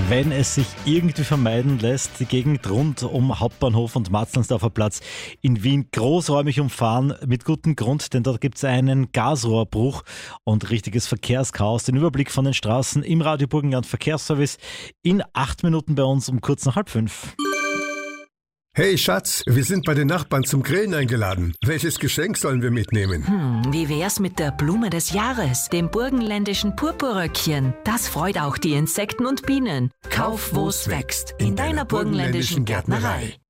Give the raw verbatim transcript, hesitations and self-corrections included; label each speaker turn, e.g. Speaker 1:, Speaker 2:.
Speaker 1: wenn es sich irgendwie vermeiden lässt, die Gegend rund um Hauptbahnhof und Matzleinsdorfer Platz in Wien großräumig umfahren, mit gutem Grund, denn dort gibt es einen Gasrohrbruch und richtiges Verkehrschaos. Den Überblick von den Straßen im Radio Burgenland Verkehrsservice in acht Minuten bei uns um kurz nach halb fünf.
Speaker 2: Hey Schatz, wir sind bei den Nachbarn zum Grillen eingeladen. Welches Geschenk sollen wir mitnehmen?
Speaker 3: Hm, wie wär's mit der Blume des Jahres, dem burgenländischen Purpurröckchen? Das freut auch die Insekten und Bienen. Kauf, wo's wächst, in deiner burgenländischen Gärtnerei.